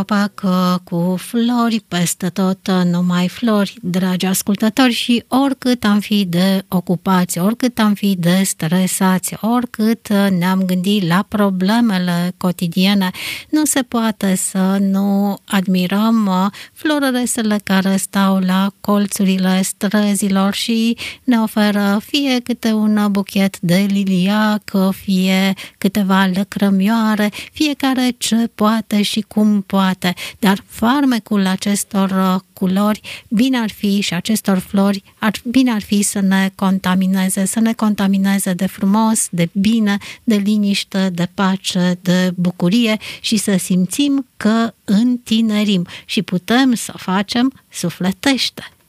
copac cu flori peste tot, numai flori, dragi ascultători, și oricât am fi de ocupați, oricât am fi de stresați, oricât ne-am gândit la problemele cotidiene, nu se poate să nu admirăm floresele care stau la colțurile străzilor și ne oferă fie câte un buchet de liliac, fie câteva lăcrămioare, fiecare ce poate și cum poate, dar farmecul acestor culori, bine ar fi, și acestor flori, bine ar fi să ne contamineze de frumos, de bine, de liniște, de pace, de bucurie și să simțim că întinerim și putem să facem sufletește.